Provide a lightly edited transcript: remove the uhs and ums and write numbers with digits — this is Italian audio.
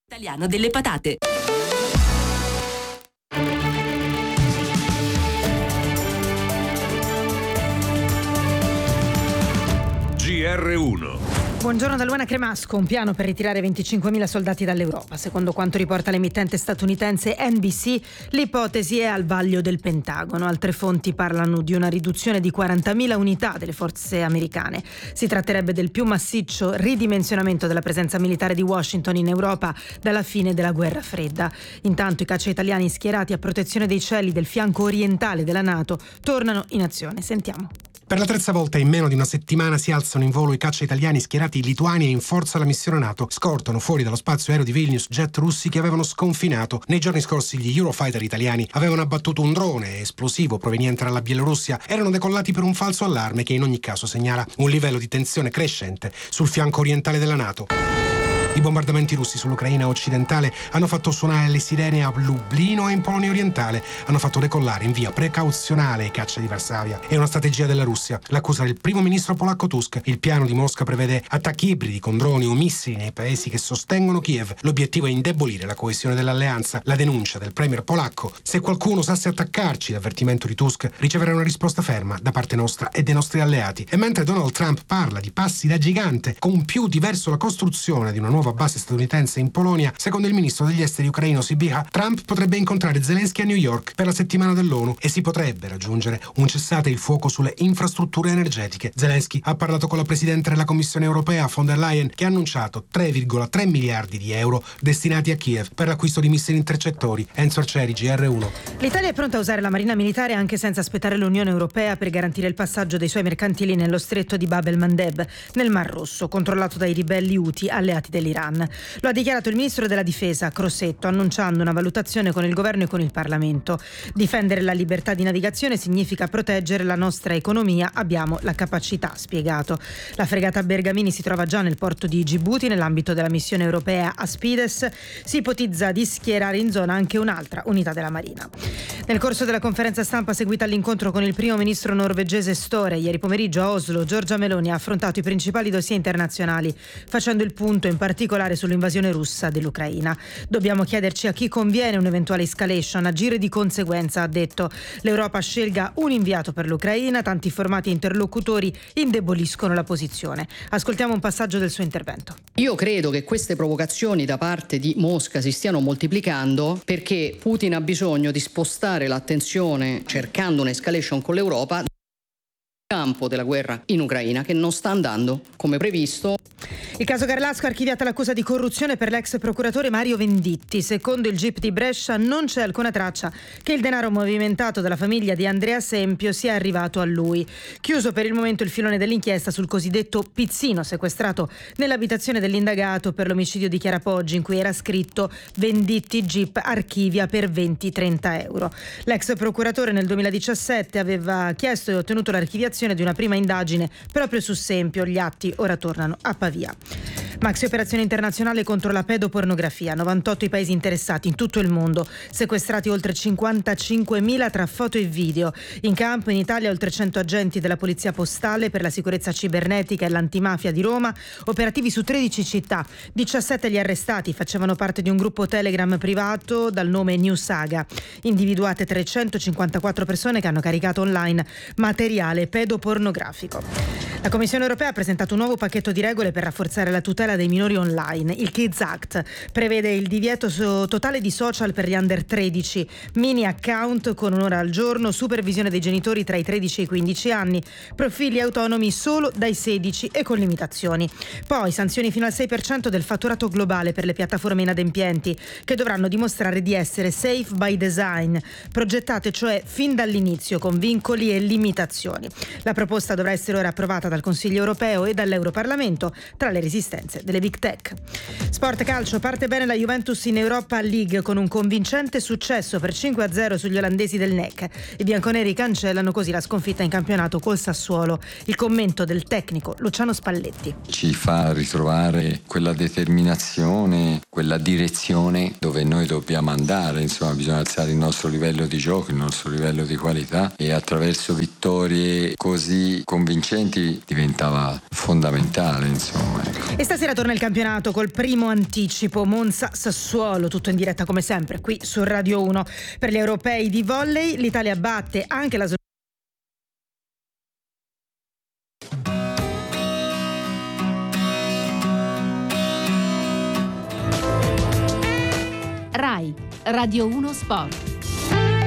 Italiano delle patate. GR1. Buongiorno da Luana Cremasco. Un piano per ritirare 25.000 soldati dall'Europa. Secondo quanto riporta l'emittente statunitense NBC, l'ipotesi è al vaglio del Pentagono. Altre fonti parlano di una riduzione di 40.000 unità delle forze americane. Si tratterebbe del più massiccio ridimensionamento della presenza militare di Washington in Europa dalla fine della guerra fredda. Intanto i caccia italiani schierati a protezione dei cieli del fianco orientale della NATO tornano in azione. Sentiamo. Per la terza volta in meno di una settimana si alzano in volo i caccia italiani schierati in Lituania e in forza alla missione NATO. Scortano fuori dallo spazio aereo di Vilnius jet russi che avevano sconfinato. Nei giorni scorsi gli Eurofighter italiani avevano abbattuto un drone esplosivo proveniente dalla Bielorussia. Erano decollati per un falso allarme che in ogni caso segnala un livello di tensione crescente sul fianco orientale della NATO. I bombardamenti russi sull'Ucraina occidentale hanno fatto suonare le sirene a Lublino e in Polonia orientale. Hanno fatto decollare in via precauzionale i caccia di Varsavia. È una strategia della Russia. L'accusa del primo ministro polacco Tusk. Il piano di Mosca prevede attacchi ibridi con droni o missili nei paesi che sostengono Kiev. L'obiettivo è indebolire la coesione dell'alleanza. La denuncia del premier polacco: se qualcuno osasse attaccarci, l'avvertimento di Tusk, riceverà una risposta ferma da parte nostra e dei nostri alleati. E mentre Donald Trump parla di passi da gigante compiuti verso la costruzione di una nuova base statunitense in Polonia, secondo il ministro degli esteri ucraino Sybiha, Trump potrebbe incontrare Zelensky a New York per la settimana dell'ONU e si potrebbe raggiungere un cessate il fuoco sulle infrastrutture energetiche. Zelensky ha parlato con la presidente della Commissione europea von der Leyen, che ha annunciato 3,3 miliardi di euro destinati a Kiev per l'acquisto di missili intercettori. Enzo Arcieri, GR1. L'Italia è pronta a usare la marina militare anche senza aspettare l'Unione Europea per garantire il passaggio dei suoi mercantili nello stretto di Bab el-Mandeb, nel Mar Rosso, controllato dai ribelli Houthi alleati dell'Iran. Lo ha dichiarato il ministro della difesa Crosetto, annunciando una valutazione con il governo e con il Parlamento. Difendere la libertà di navigazione significa proteggere la nostra economia, abbiamo la capacità, spiegato. La fregata Bergamini si trova già nel porto di Gibuti nell'ambito della missione europea Aspides. Si ipotizza di schierare in zona anche un'altra unità della Marina. Nel corso della conferenza stampa seguita all'incontro con il primo ministro norvegese Støre ieri pomeriggio a Oslo, Giorgia Meloni ha affrontato i principali dossier internazionali, facendo il punto in particolare sull'invasione russa dell'Ucraina. Dobbiamo chiederci a chi conviene un'eventuale escalation, agire di conseguenza, ha detto. L'Europa scelga un inviato per l'Ucraina, tanti formati interlocutori indeboliscono la posizione. Ascoltiamo un passaggio del suo intervento. Io credo che queste provocazioni da parte di Mosca si stiano moltiplicando perché Putin ha bisogno di spostare l'attenzione cercando un'escalation con l'Europa campo della guerra in Ucraina, che non sta andando come previsto. Il caso Garlasco ha archiviato l'accusa di corruzione per l'ex procuratore Mario Venditti. Secondo il GIP di Brescia non c'è alcuna traccia che il denaro movimentato dalla famiglia di Andrea Sempio sia arrivato a lui. Chiuso per il momento il filone dell'inchiesta sul cosiddetto pizzino sequestrato nell'abitazione dell'indagato per l'omicidio di Chiara Poggi, in cui era scritto Venditti GIP archivia per 20-30 euro. L'ex procuratore nel 2017 aveva chiesto e ottenuto l'archiviazione di una prima indagine proprio su Sempio. Gli atti ora tornano a Pavia. Maxi operazione internazionale contro la pedopornografia, 98 i paesi interessati in tutto il mondo, sequestrati oltre 55.000 tra foto e video. In campo in Italia oltre 100 agenti della Polizia Postale per la sicurezza cibernetica e l'antimafia di Roma, operativi su 13 città. 17 gli arrestati facevano parte di un gruppo Telegram privato dal nome New Saga. Individuate 354 persone che hanno caricato online materiale pedopornografico. La Commissione europea ha presentato un nuovo pacchetto di regole per rafforzare la tutela dei minori online. Il Kids Act prevede il divieto totale di social per gli under 13, mini account con un'ora al giorno, supervisione dei genitori tra i 13 e i 15 anni, profili autonomi solo dai 16 e con limitazioni. Poi sanzioni fino al 6% del fatturato globale per le piattaforme inadempienti, che dovranno dimostrare di essere safe by design, progettate cioè fin dall'inizio con vincoli e limitazioni. La proposta dovrà essere ora approvata dal Consiglio europeo e dall'Europarlamento tra le resistenze delle big tech. Sport calcio, parte bene la Juventus in Europa League con un convincente successo per 5-0 sugli olandesi del NEC. I bianconeri cancellano così la sconfitta in campionato col Sassuolo. Il commento del tecnico Luciano Spalletti. Ci fa ritrovare quella determinazione, quella direzione dove noi dobbiamo andare, insomma bisogna alzare il nostro livello di gioco, il nostro livello di qualità, e attraverso vittorie così convincenti diventava fondamentale, insomma. E stasera torna il campionato col primo anticipo Monza-Sassuolo, tutto in diretta come sempre qui su Radio 1. Per gli europei di volley l'Italia batte anche la RAI Radio 1 Sport.